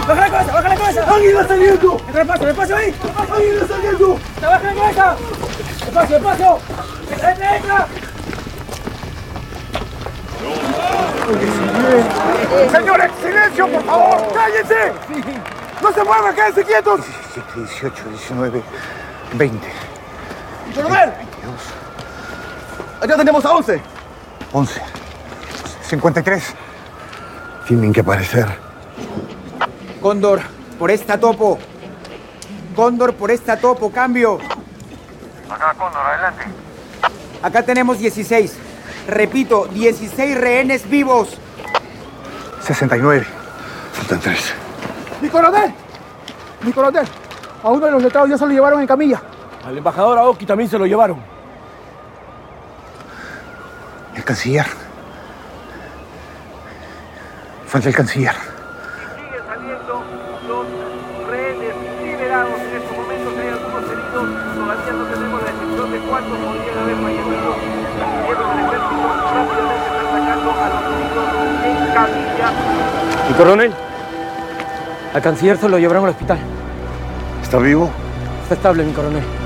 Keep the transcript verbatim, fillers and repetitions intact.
¡Baja la cabeza, baja la cabeza! ¡Alguien va saliendo! ¡Despacio, despacio ahí! ¡Alguien va saliendo! ¡Baja la cabeza! ¡Despacio, despacio! ¡Entra, entra, entra! ¡Señores, silencio, por favor! ¡Cállense! ¡No se muevan, quédense quietos! diecisiete, dieciocho, diecinueve, veinte. ¡Coronel! veintidós, Allá tenemos a once. once, cincuenta y tres. Tienen que aparecer. Cóndor, por esta topo. Cóndor, por esta topo, cambio. Acá, Cóndor, adelante. Acá tenemos dieciséis. Repito, dieciséis rehenes vivos. sesenta y nueve. Faltan tres. ¡Mi coronel! ¡Mi coronel! A uno de los letrados ya se lo llevaron en camilla. Al embajador Aoki también se lo llevaron. El canciller. Falta el canciller. Siguen saliendo los rehenes liberados en estos momentos. Hay algunos heridos. Todavía no tenemos la descripción de cuántos podrían haber fallecido. Los miembros del ejército rápidamente están sacando a los heridos en camilla. ¿Y coronel? Al canciller se lo llevaron al hospital. ¿Está vivo? Está estable, mi coronel.